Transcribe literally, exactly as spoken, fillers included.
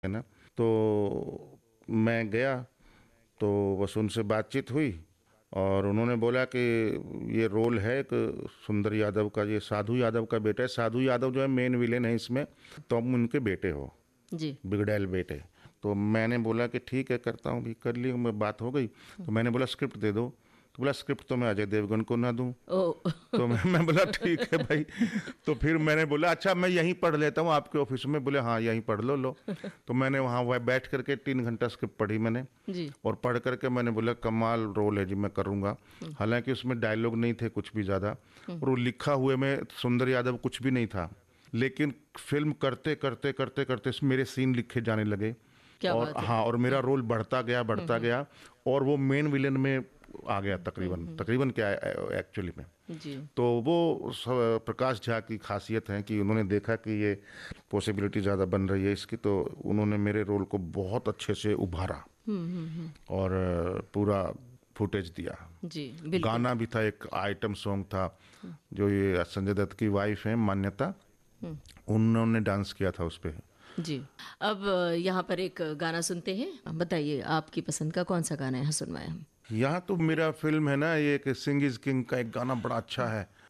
है ना। तो मैं गया, तो बस उनसे बातचीत हुई और उन्होंने बोला कि ये रोल है एक सुंदर यादव का, ये साधु यादव का बेटा है। साधु यादव जो है मेन विलेन है इसमें, तो तुम उनके बेटे हो, जी। बिगड़ैल बेटे। तो मैंने बोला कि ठीक है करता हूँ भी, कर ली, मैं बात हो गई। तो मैंने बोला स्क्रिप्ट दे दो, तो बोला स्क्रिप्ट तो मैं अजय देवगन को ना दूं। ओ। तो मैं मैं बोला ठीक है भाई। तो फिर मैंने बोला अच्छा मैं यहीं पढ़ लेता हूँ आपके ऑफिस में। बोले हाँ यहीं पढ़ लो लो। तो मैंने वहाँ वह बैठ करके तीन घंटा स्क्रिप्ट पढ़ी मैंने, जी। और पढ़ करके मैंने बोला कमाल रोल है जी, मैं करूँगा। हालांकि उसमें डायलॉग नहीं थे कुछ भी ज़्यादा, और वो लिखा हुए में सुंदर यादव कुछ भी नहीं था, लेकिन फिल्म करते करते करते करते मेरे सीन लिखे जाने लगे। क्या और बात है। हाँ, और मेरा हाँ। रोल बढ़ता गया बढ़ता गया, और वो मेन विलेन में आ गया हम्म तकरीबन हम्म। तकरीबन क्या एक्चुअली में। जी। तो वो स- प्रकाश झा की खासियत है कि उन्होंने देखा कि ये पॉसिबिलिटी ज़्यादा बन रही है इसकी, तो उन्होंने मेरे रोल को बहुत अच्छे से उभारा हम्म हम्म हम्म। और पूरा फुटेज दिया। जी बिल्कुल। गाना भी था, एक आइटम सॉन्ग था, हम्म जो ये संजय दत्त की वाइफ है मान्यता, हम्म। उन्होंने डांस किया था उस पे। जी। अब अ, यहाँ पर एक गाना सुनते हैं, बताइए आपकी पसंद का कौन सा गाना है, सुनवाएं हम। यहाँ तो मेरा फिल्म है ना, ये एक सिंग इज किंग का एक गाना बड़ा अच्छा है,